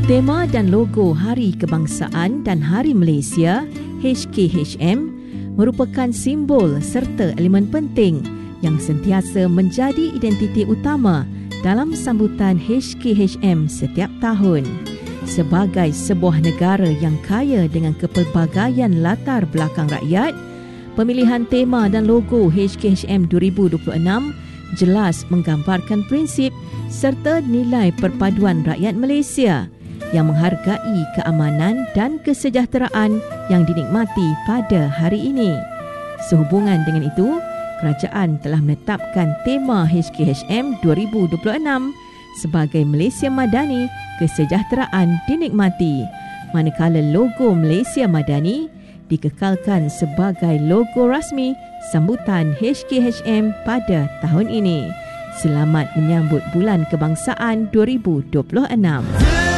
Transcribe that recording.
Tema dan logo Hari Kebangsaan dan Hari Malaysia HKHM merupakan simbol serta elemen penting yang sentiasa menjadi identiti utama dalam sambutan HKHM setiap tahun. Sebagai sebuah negara yang kaya dengan kepelbagaian latar belakang rakyat, pemilihan tema dan logo HKHM 2026 jelas menggambarkan prinsip serta nilai perpaduan rakyat Malaysia yang menghargai keamanan dan kesejahteraan yang dinikmati pada hari ini. Sehubungan dengan itu, kerajaan telah menetapkan tema HKHM 2026 sebagai Malaysia Madani, kesejahteraan dinikmati, manakala logo Malaysia Madani dikekalkan sebagai logo rasmi sambutan HKHM pada tahun ini. Selamat menyambut Bulan Kebangsaan 2026.